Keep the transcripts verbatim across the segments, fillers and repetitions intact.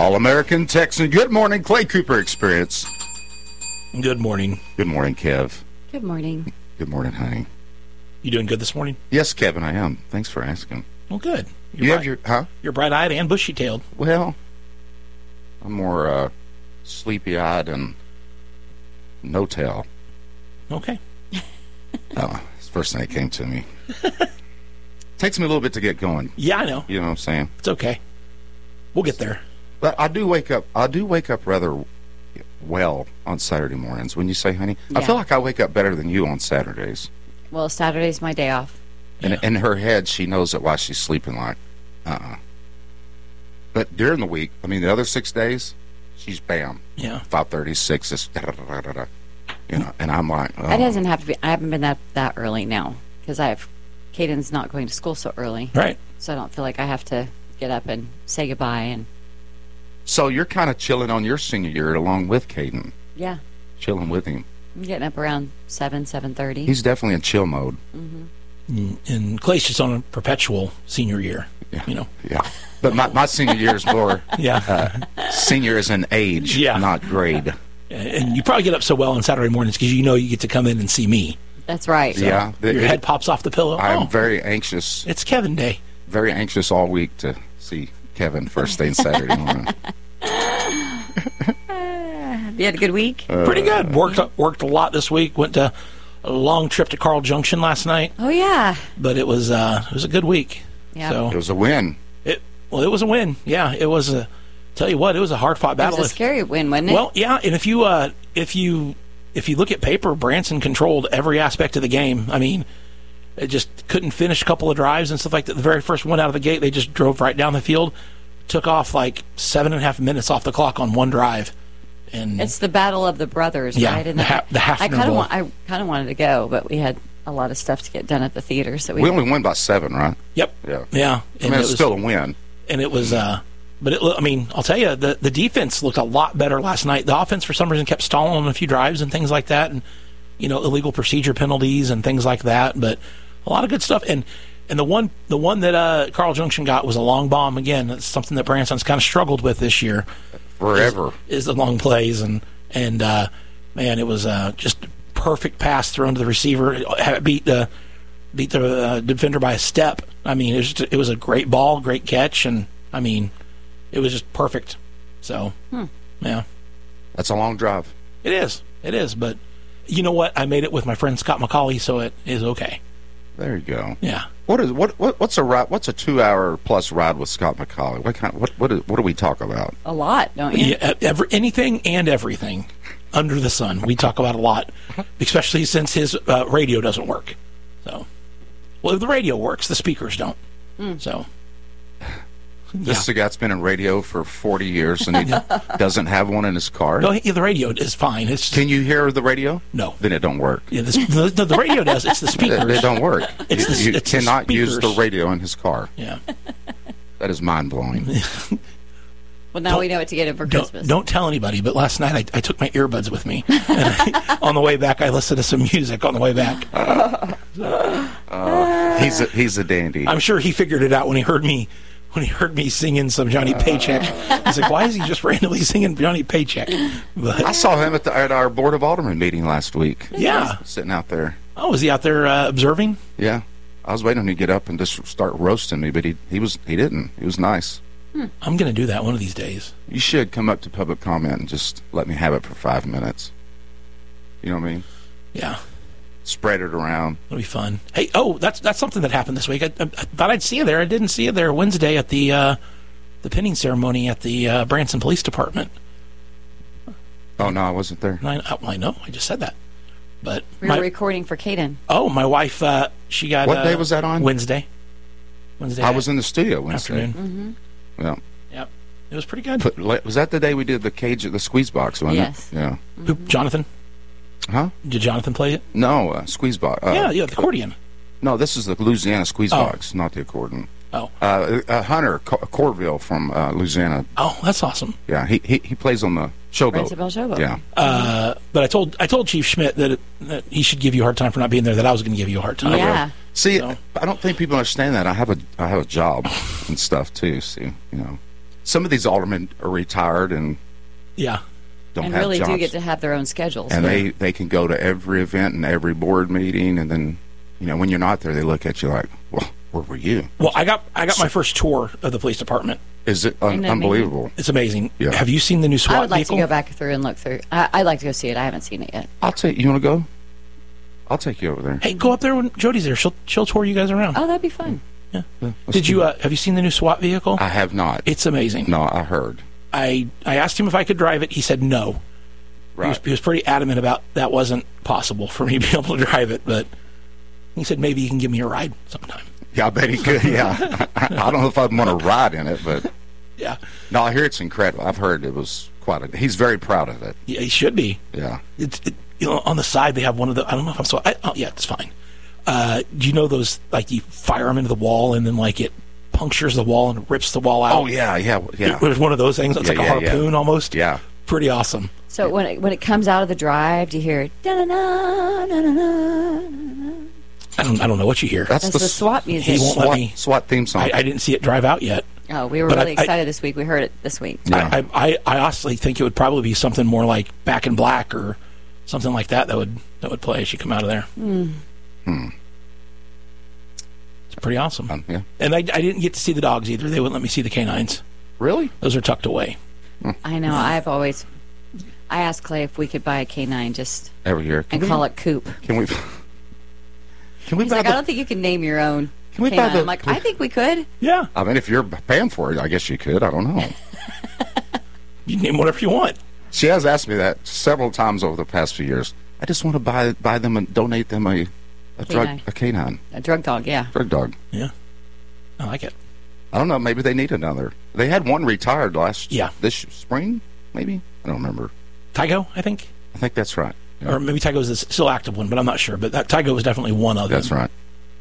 All-American Texan. Good morning, Clay Cooper Experience. Good morning. Good morning, Kev. Good morning. Good morning, honey. You doing good this morning? Yes, Kevin, I am. Thanks for asking. Well, good. You're you bright, have your, huh? You're bright-eyed and bushy-tailed. Well, I'm more uh, sleepy-eyed and no-tail. Okay. Oh, it's the first thing that came to me. Takes me a little bit to get going. Yeah, I know. You know what I'm saying? It's okay. We'll get there. But I do wake up. I do wake up rather well on Saturday mornings. When you say, honey, Yeah. I feel like I wake up better than you on Saturdays. Well, Saturday's my day off. And Yeah. in her head, she knows it while she's sleeping. Like, uh-uh. But during the week, I mean, the other six days, she's bam. Yeah. five thirty, six, it's da-da-da-da-da. You know, and I'm like, oh. That doesn't have to be. I haven't been that that early now because I have. Caden's not going to school so early, Right. so I don't feel like I have to get up and say goodbye. And So you're kind of chilling on your senior year along with Caden, yeah, chilling with him. I'm getting up around seven, seven thirty. He's definitely in chill mode. And, and Clay's just on a perpetual senior year. Yeah. You know. Yeah. But my, my senior year is more, Yeah. uh, senior is in age, Yeah. not grade. And you probably get up so well on Saturday mornings because you know you get to come in and see me. That's right. Yeah. Your It- head pops off the pillow. I'm oh, very anxious, it's Kevin Day. very anxious all week to see Kevin first thing Saturday morning. You had a good week. Pretty good. Worked worked a lot this week. Went to a long trip to Carl Junction last night, Oh yeah, but it was uh, it was a good week. Yeah. So It was a win. it well, it was a win. Yeah, it was a. Tell you what, it was a hard fought it battle. was a If- scary win, wasn't it? Well, yeah, and if you uh, if you if you look at paper, Branson controlled every aspect of the game. I mean, it just couldn't finish a couple of drives and stuff like that. The very first one out of the gate, they just drove right down the field, took off like seven and a half minutes off the clock on one drive, and it's the battle of the brothers, Yeah, right? the Ha- the Hafner I kind of Bowl. want. I kind of wanted to go, but we had a lot of stuff to get done at the theater, so we. We only won by seven, right? yep, Yeah. yeah, I and mean, it it's was, still a win. and it was. Uh, but it, I mean, I'll tell you, the the defense looked a lot better last night. The offense, for some reason, kept stalling on a few drives and things like that, and you know, illegal procedure penalties and things like that. But a lot of good stuff. And and the one the one that uh, Carl Junction got was a long bomb. Again, that's something that Branson's kind of struggled with this year. Forever. Is, is the long plays and and uh, man, it was uh, just perfect pass thrown to the receiver. It beat the beat the uh, defender by a step. I mean, it was just, it was a great ball, great catch, and I mean, it was just perfect. So, yeah, That's a long drive. it is. It is. But you know what? I made it with my friend Scott McCauley, so it is okay. There you go. Yeah. What is what, what what's a ride? What's a two-hour plus ride with Scott McCauley? What kind? What what, is, what do we talk about? a lot, don't you? Yeah, every, anything and everything under the sun. We talk about a lot, especially since his uh, radio doesn't work. So, well, the radio works, the speakers don't. So, This is a guy's been in radio for forty years and he doesn't have one in his car. no, the radio is fine. It's just, Can you hear the radio? no. Then it don't work. Yeah, the, the, the radio does. It's the They, speakers. they don't work. It's you the- you it's the cannot use the speakers. radio in his car. Yeah. That is mind blowing. Well, now we know what to get him for Don't, Christmas. don't tell anybody. But last night I, I took my earbuds with me. And I, on the way back, I listened to some music on the way back. he's a, he's a dandy. I'm sure he figured it out when he heard me when he heard me singing some Johnny Paycheck. He's like, "Why is he just randomly singing Johnny Paycheck?" I But saw him at, the, at our board of aldermen meeting last week. yeah, Sitting out there. oh, was he out there uh, observing? Yeah. I was waiting on him to get up and just start roasting me, but he he was he didn't. He was nice. I'm going to do that one of these days. You should come up to public comment and just let me have it for five minutes. You know what I mean? Yeah, Spread it around. it'll be fun. Hey, oh, that's that's something that happened this week. I, I, I thought I'd see you there. I didn't see you there Wednesday at the uh, the pinning ceremony at the uh, Branson Police Department. Oh no, I wasn't there. And I, I, well, I know, I just said that. But we my, were recording for Caden. oh, my wife, uh, she got What uh, day was that on? Wednesday. Wednesday. I was in the studio Wednesday. afternoon. Yeah. Yep, it was pretty good. Put, was that the day we did the cage at the squeeze box? Wasn't Yes. It? Yeah. Who, Jonathan? Huh? Did Jonathan play it? No, uh, squeeze box. Uh, yeah, yeah, the accordion. No, this is the Louisiana squeeze Oh. box, not the accordion. Oh, Uh, uh, Hunter Co- Corville from uh, Louisiana. oh, that's awesome. Yeah, he he, he plays on the showboat. Branson Bell Showboat. Yeah. Uh, but I told I told Chief Schmidt that, it, that he should give you a hard time for not being there. That I was going to give you a hard time. Yeah. See, So- I don't think people understand that. I have a I have a job and stuff too. See, you know. some of these aldermen are retired and Yeah. don't and have really jobs. do get to have their own schedules. and they, they can go to every event and every board meeting, and then, you know, when you're not there, they look at you like, well, where were you? Well, I got I got my first tour of the police department. Is it un- Isn't that unbelievable? It's amazing. Yeah. Have you seen the new SWAT I would like vehicle? to go back through and look through. I, I'd like to go see it. I haven't seen it yet. I'll take, you want to go? I'll take you over there. Hey, go up there when Jody's there. She'll she'll tour you guys around. Oh, that'd be fun. Yeah. Let's Did do you that. uh, have you seen the new SWAT vehicle? I have not. It's amazing. No, I heard. I I asked him if I could drive it. He said no. He, was, Right. he was pretty adamant about that wasn't possible for me to be able to drive it, but he said maybe you can give me a ride sometime. Yeah, I bet he could. Yeah. I don't know if I'd want to ride in it, but Yeah. no, I hear it's incredible. I've heard it was quite a. He's very proud of it. Yeah, he should be. Yeah. It's it, you know, on the side they have one of the I don't know if I'm so I, oh yeah, it's fine. Uh, do you know those like you fire them into the wall and then like it punctures the wall and rips the wall out? Oh yeah, yeah, yeah. It was one of those things. It's Yeah, like a yeah, yeah. harpoon almost. Yeah. Pretty awesome. So when it, when it comes out of the drive, do you hear da-na-na, na-na-na? I don't I don't know what you hear. That's, That's the, the SWAT He music. won't let SWAT, me- SWAT theme song. I, I didn't see it drive out yet. Oh, we were But I- really I- excited this week. We heard it this week. Yeah. I, I, I honestly think it would probably be something more like Back in Black or something like that that would that would play as you come out of there. Mm. Hmm. It's pretty awesome. Um, yeah. And I, I didn't get to see the dogs either. They wouldn't let me see the canines. Really? Those are tucked away. I know. I've always. I asked Clay if we could buy a canine just Every year. Can and we, call it Coop. Can we? Can we He's buy like, the? I don't think you can name your own Can we buy canine. the- I'm like, I think we could. Yeah. I mean, if you're paying for it, I guess you could. I don't know. You can name whatever you want. She has asked me that several times over the past few years. I just want to buy buy them and donate them a a drug Canine. a canine A drug dog, yeah. drug dog. Yeah. I like it. I don't know. Maybe they need another. They had one retired last Yeah. this spring. Maybe I don't remember. Tygo, I think. I think that's right. Yeah, Or maybe Tygo's the still active one, but I'm not sure. But that Tygo was definitely one of them. that's right.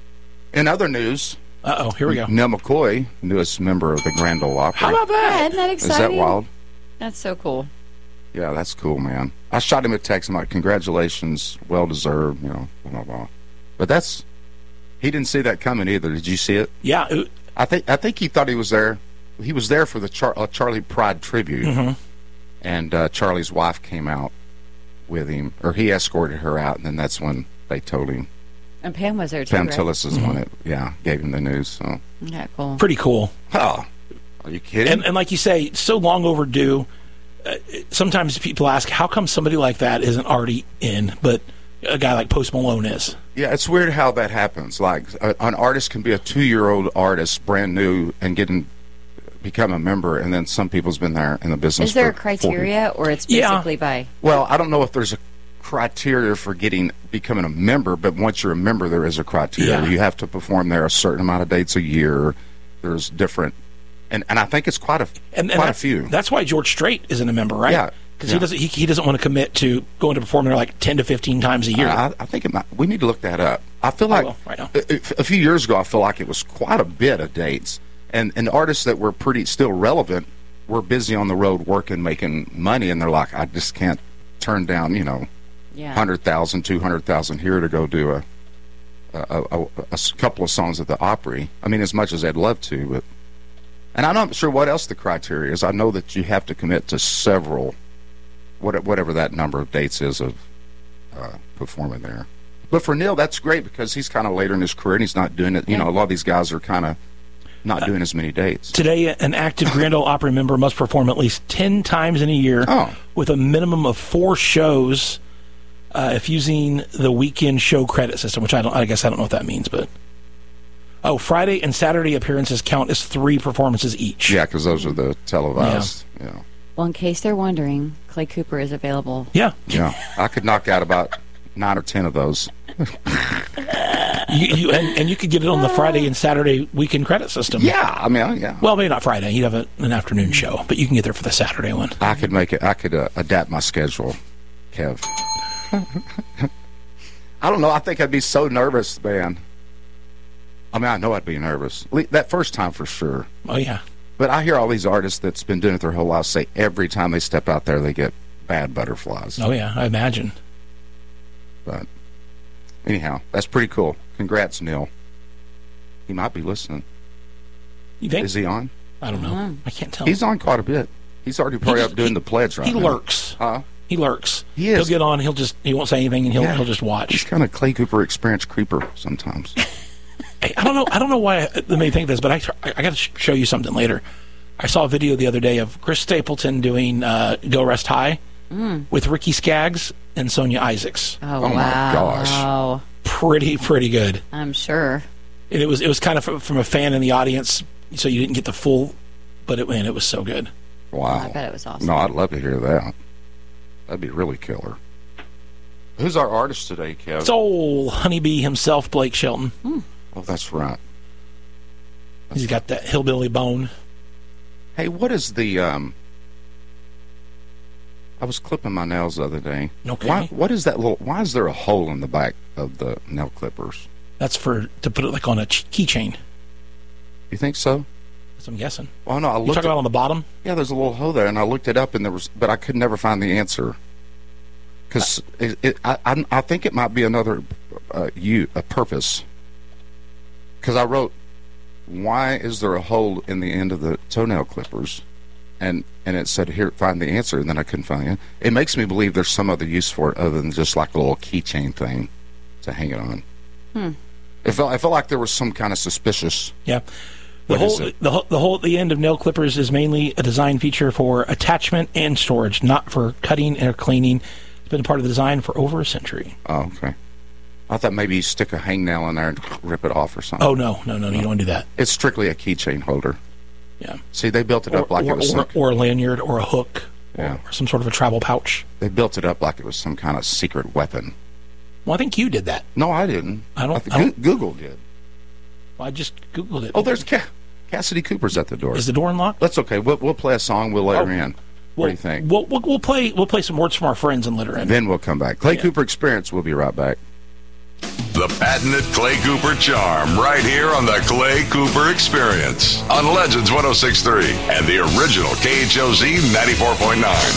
In other news, Uh oh, here we go. Neil McCoy, newest member of the Grand Ole Opry. How about Yeah, that? isn't that Is exciting? that wild? That's so cool. Yeah, that's cool, man. I shot him a text. I'm like, congratulations, well deserved, you know, blah, blah, blah. But that's, he didn't see that coming either. Did you see it? Yeah. It, I think I think he thought he was there. He was there for the Char- uh, Charlie Pride tribute, Mhm. and uh, Charlie's wife came out with him, or he escorted her out, and then that's when they told him. And Pam was there too, Pam right? Tillis is the one that, yeah, gave him the news. So, Yeah, cool. pretty cool. oh, are you kidding? And, and like you say, it's so long overdue. Uh, sometimes people ask, how come somebody like that isn't already in, but a guy like Post Malone is? Yeah, it's weird how that happens. Like a, an artist can be a two-year-old artist, brand new, and getting become a member, and then some people's been there in the business. Is there a for forty criteria, or it's Yeah. basically by? Well, I don't know if there's a criteria for getting becoming a member, but once you're a member, there is a criteria. Yeah. You have to perform there a certain amount of dates a year. There's different, and and I think it's quite a And, and quite a that's, few. that's why George Strait isn't a member, right? Yeah. Because Yeah. he doesn't he, he doesn't want to commit to going to perform there like ten to fifteen times a year. I, I think it might, we need to look that up. I feel like will, right now. a, a few years ago, I feel like it was quite a bit of dates, and and artists that were pretty still relevant were busy on the road working, making money, and they're like, I just can't turn down, you know, Yeah. hundred thousand, two hundred thousand here to go do a a, a, a a s- couple of songs at the Opry. I mean, as much as I'd love to, but and I'm not sure what else the criteria is. I know that you have to commit to several, what, whatever that number of dates is of uh, performing there. But for Neil, that's great because he's kind of later in his career and he's not doing it. You know, a lot of these guys are kind of not doing as many dates. Today, an active Grand Ole Opry member must perform at least ten times in a year Oh. with a minimum of four shows uh, if using the weekend show credit system, which I don't. I guess I don't know what that means, but oh, Friday and Saturday appearances count as three performances each. Yeah, because those are the televised. Yeah. Well, in case they're wondering, Clay Cooper is available. Yeah. Yeah. I could knock out about nine or ten of those. You, you, and, and you could get it on the Friday and Saturday weekend credit system. Yeah. I mean, yeah. Well, maybe not Friday. You'd have a, an afternoon show, but you can get there for the Saturday one. I could make it. I could uh, adapt my schedule, Kev. I don't know. I think I'd be so nervous, man. I mean, I know I'd be nervous Le- that first time for sure. Oh yeah. But I hear all these artists that's been doing it their whole life say every time they step out there, they get bad butterflies. Oh yeah. I imagine. But anyhow, that's pretty cool. Congrats, Neil. He might be listening. You think? Is he on? I don't know. Mm-hmm. I can't tell. He's on quite a bit. He's already probably He's, up doing he, the pledge right he now. He lurks. Huh? He lurks. He is. He'll get on. He'll just he won't say anything, and he'll yeah. he'll just watch. He's kind of Clay Cooper experience creeper sometimes. Hey, I don't know. I don't know why I made me think this, but I I got to sh- show you something later. I saw a video the other day of Chris Stapleton doing uh, "Go Rest High" mm. with Ricky Skaggs and Sonia Isaacs. Oh, oh wow. my gosh! Wow. Pretty pretty good. I'm sure. And it was it was kind of from, from a fan in the audience, so you didn't get the full, but it man, it was so good. Wow! I bet it was awesome. No, I'd love to hear that. That'd be really killer. Who's our artist today, Kev? It's old honeybee himself, Blake Shelton. Hmm. Oh, that's right. He's got that hillbilly bone. Hey, what is the? Um, I was clipping my nails the other day. Okay. Why, what is that little? Why is there a hole in the back of the nail clippers? That's for to put it like on a ch- keychain. You think so? That's what I'm guessing. Well, no, I You looked. talking at, about on the bottom? Yeah, there's a little hole there, and I looked it up, and there was, but I could never find the answer. Because it, it, I, I, I think it might be another, uh, you a purpose. Because I wrote, why is there a hole in the end of the toenail clippers? And and it said, here, find the answer, and then I couldn't find it. It makes me believe there's some other use for it other than just like a little keychain thing to hang it on. Hmm. It felt, I felt like there was some kind of suspicious. Yeah. The What whole, is it? the, whole- the hole at the end of nail clippers is mainly a design feature for attachment and storage, not for cutting or cleaning. It's been a part of the design for over a century. Oh, okay. I thought maybe you stick a hangnail in there and rip it off or something. Oh, no, no, no, no. You don't want to do that. It's strictly a keychain holder. Yeah. See, they built it up Or, like or, it was or, some, or a lanyard or a hook Yeah. or, or some sort of a travel pouch. they built it up like it was some kind of secret weapon. Well, I think you did that. No, I didn't. I don't- think I don't- Goo- Google did. Well, I just Googled it. Oh, there's Ca- Cassidy Cooper's at the door. Is the door unlocked? That's okay. We'll, we'll play a song. We'll let Oh. her in. What We'll- do you think? We'll, we'll, we'll play We'll play some words from our friends and let her in. Then we'll come back. Clay Yeah. Cooper Experience. We'll be right back. The patented Clay Cooper charm right here on the Clay Cooper Experience on Legends one oh six point three and the original K H O Z ninety-four point nine.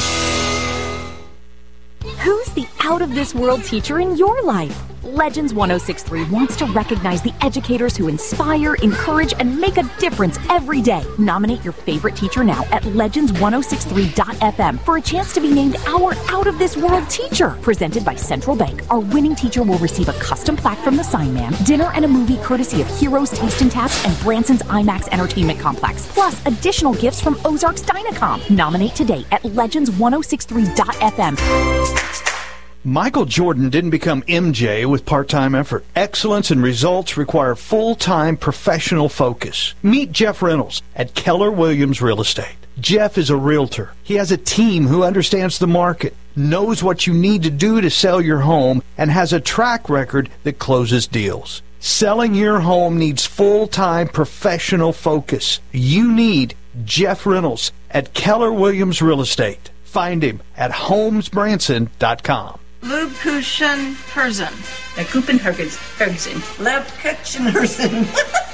Who's the out-of-this-world teacher in your life? Legends one oh six point three wants to recognize the educators who inspire, encourage, and make a difference every day. Nominate your favorite teacher now at legends ten sixty-three dot f m for a chance to be named our out-of-this-world teacher. Presented by Central Bank, our winning teacher will receive a custom plaque from the Sign Man, dinner and a movie courtesy of Heroes Taste and Taps and Branson's IMAX Entertainment Complex, plus additional gifts from Ozarks Dynacom. Nominate today at legends ten sixty-three dot f m. Michael Jordan didn't become M J with part-time effort. Excellence and results require full-time professional focus. Meet Jeff Reynolds at Keller Williams Real Estate. Jeff is a realtor. He has a team who understands the market, knows what you need to do to sell your home, and has a track record that closes deals. Selling your home needs full-time professional focus. You need Jeff Reynolds at Keller Williams Real Estate. Find him at holmes branson dot com. Leibkuchen Herzen. Der Kuchenherzen. Leibkuchen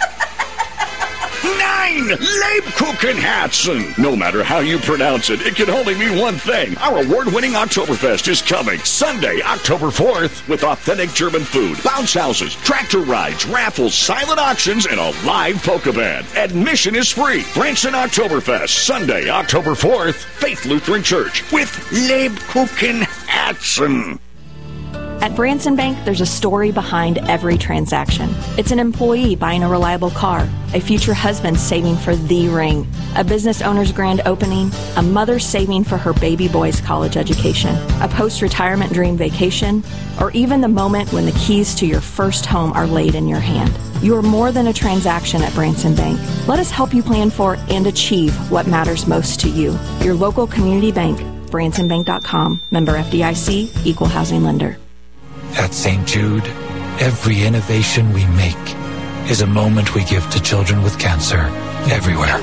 Nine! Leibkuchenherzen! No matter how you pronounce it, it can only mean one thing. Our award-winning Oktoberfest is coming Sunday, October fourth, with authentic German food, bounce houses, tractor rides, raffles, silent auctions, and a live polka band. Admission is free. Branson Oktoberfest, Sunday, October fourth, Faith Lutheran Church, with Leibkuchenherzen. At Branson Bank, there's a story behind every transaction. It's an employee buying a reliable car, a future husband saving for the ring, a business owner's grand opening, a mother saving for her baby boy's college education, a post-retirement dream vacation, or even the moment when the keys to your first home are laid in your hand. You're more than a transaction at Branson Bank. Let us help you plan for and achieve what matters most to you. Your local community bank, branson bank dot com, member F D I C, equal housing lender. At Saint Jude, every innovation we make is a moment we give to children with cancer everywhere.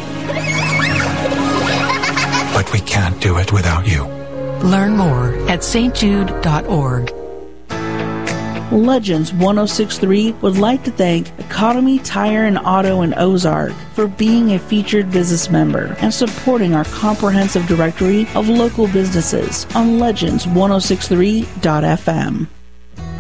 But we can't do it without you. Learn more at s t jude dot org. Legends ten sixty-three would like to thank Economy Tire and Auto in Ozark for being a featured business member and supporting our comprehensive directory of local businesses on legends ten sixty-three dot f m.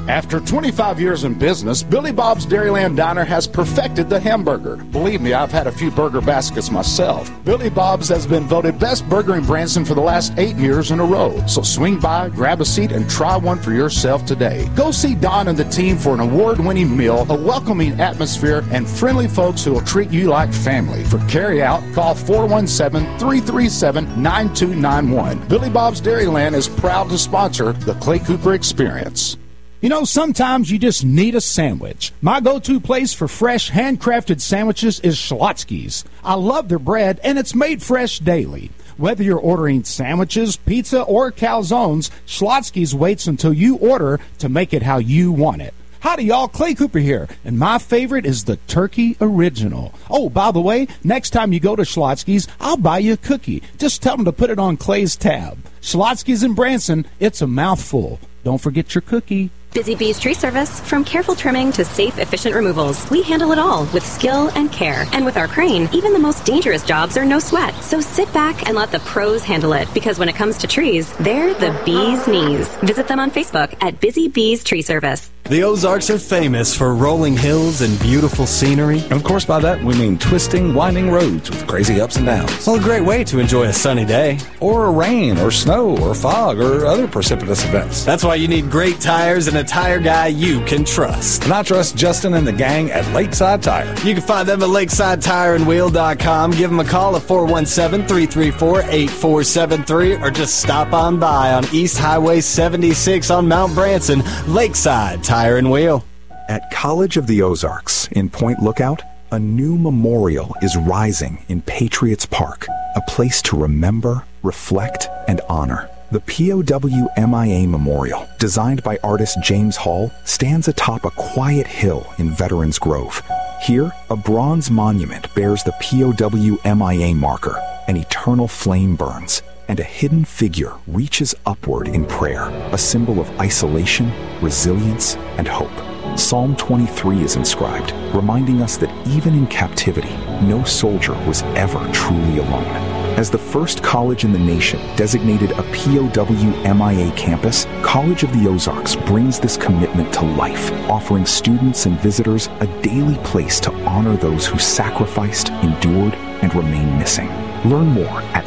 After twenty-five years in business, Billy Bob's Dairyland Diner has perfected the hamburger. Believe me, I've had a few burger baskets myself. Billy Bob's has been voted best burger in Branson for the last eight years in a row. So swing by, grab a seat, and try one for yourself today. Go see Don and the team for an award-winning meal, a welcoming atmosphere, and friendly folks who will treat you like family. For carry-out, call four one seven, three three seven, nine two nine one. Billy Bob's Dairyland is proud to sponsor the Clay Cooper Experience. You know, sometimes you just need a sandwich. My go-to place for fresh, handcrafted sandwiches is Schlotzsky's. I love their bread, and it's made fresh daily. Whether you're ordering sandwiches, pizza, or calzones, Schlotzsky's waits until you order to make it how you want it. Howdy, y'all. Clay Cooper here, and my favorite is the Turkey Original. Oh, by the way, next time you go to Schlotzsky's, I'll buy you a cookie. Just tell them to put it on Clay's tab. Schlotzsky's in Branson, it's a mouthful. Don't forget your cookie. Busy Bees Tree Service. From careful trimming to safe, efficient removals, we handle it all with skill and care. And with our crane, even the most dangerous jobs are no sweat. So sit back and let the pros handle it, because when it comes to trees, they're the bee's knees. Visit them on Facebook at Busy Bees Tree Service. The Ozarks are famous for rolling hills and beautiful scenery. And of course, by that, we mean twisting, winding roads with crazy ups and downs. Well, a great way to enjoy a sunny day. Or a rain, or snow, or fog, or other precipitous events. That's why you need great tires and a tire guy you can trust. And I trust Justin and the gang at Lakeside Tire. You can find them at lakeside tire and wheel dot com. Give them a call at four one seven, three three four, eight four seven three or just stop on by on East Highway seventy-six on Mount Branson. Lakeside Tire and Wheel. At College of the Ozarks in Point Lookout, a new memorial is rising in Patriots Park, a place to remember, reflect, and honor. The P O W M I A Memorial, designed by artist James Hall, stands atop a quiet hill in Veterans Grove. Here, a bronze monument bears the P O W M I A marker. An eternal flame burns, and a hidden figure reaches upward in prayer, a symbol of isolation, resilience, and hope. Psalm twenty-three is inscribed, reminding us that even in captivity, no soldier was ever truly alone. As the first college in the nation designated a P O W M I A campus, College of the Ozarks brings this commitment to life, offering students and visitors a daily place to honor those who sacrificed, endured, and remain missing. Learn more at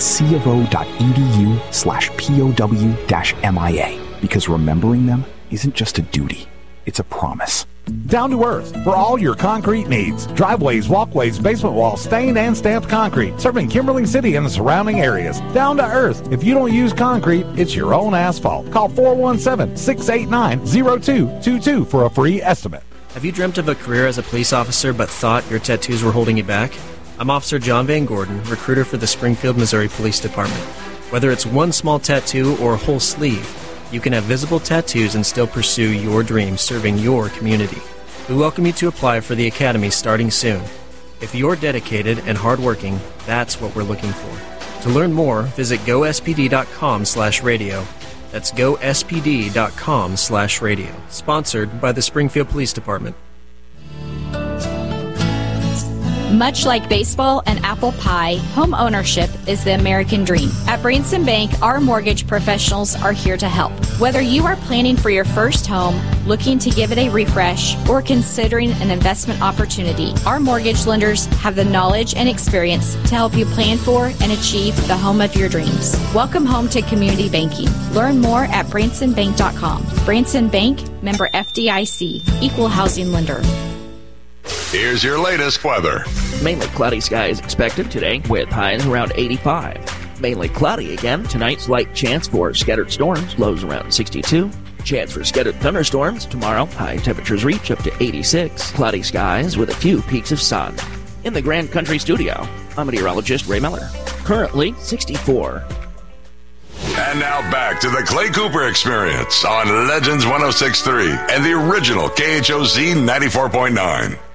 cofo.edu slash POW-MIA, because remembering them isn't just a duty, it's a promise. Down to Earth for all your concrete needs. Driveways, walkways, basement walls, stained and stamped concrete. Serving Kimberly City and the surrounding areas. Down to Earth. If you don't use concrete, it's your own asphalt. Call four one seven, six eight nine, zero two two two for a free estimate. Have you dreamt of a career as a police officer but thought your tattoos were holding you back? I'm Officer John Van Gordon, recruiter for the Springfield, Missouri Police Department. Whether it's one small tattoo or a whole sleeve, you can have visible tattoos and still pursue your dreams serving your community. We welcome you to apply for the Academy starting soon. If you're dedicated and hardworking, that's what we're looking for. To learn more, visit gospd.com slash radio. That's gospd.com slash radio. Sponsored by the Springfield Police Department. Much like baseball and apple pie, home ownership is the American dream. At Branson Bank, our mortgage professionals are here to help. Whether you are planning for your first home, looking to give it a refresh, or considering an investment opportunity, our mortgage lenders have the knowledge and experience to help you plan for and achieve the home of your dreams. Welcome home to community banking. Learn more at branson bank dot com. Branson Bank, member F D I C, equal housing lender. Here's your latest weather. Mainly cloudy skies expected today with highs around eighty-five. Mainly cloudy again tonight. Slight chance for scattered storms. Lows around sixty-two. Chance for scattered thunderstorms tomorrow. High temperatures reach up to eighty-six. Cloudy skies with a few peaks of sun. In the Grand Country Studio, I'm meteorologist Ray Miller. Currently sixty-four. And now back to the Clay Cooper Experience on Legends one oh six point three and the original K H O Z ninety-four point nine.